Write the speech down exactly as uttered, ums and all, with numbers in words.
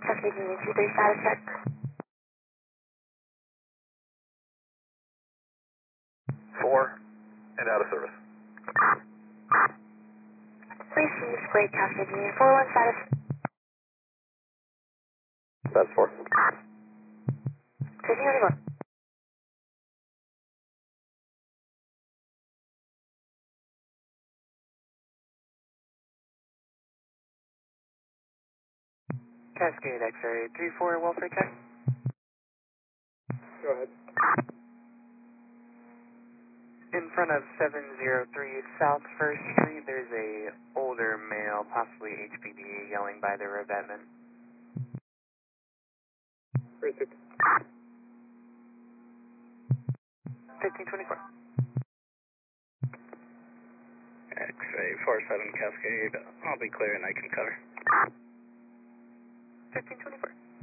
Cascade Union two three status check. Four and out of service. Please use Great Cascade Union four one status. That's four. Taking anymore. Cascade X-ray three four, welfare check. Go ahead. In front of seven zero three South First Street, there's a older male, possibly H P D, yelling by the revetment. Received. fifteen twenty-four. X-ray four seven Cascade, I'll be clear and I can cover. fifteen twenty-four.